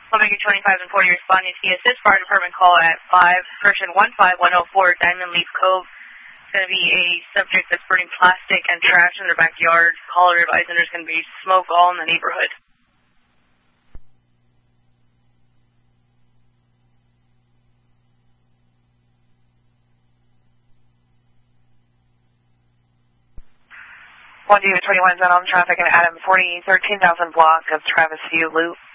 Omega 25 and 40 responding to the assist fire department call at 15104 Diamond Leaf Cove. It's going to be a subject that's burning plastic and trash in their backyard. Caller advising there's going to be smoke all in the neighborhood. One 21 on traffic and Adam 40, 13,000 block of Travis View Loop.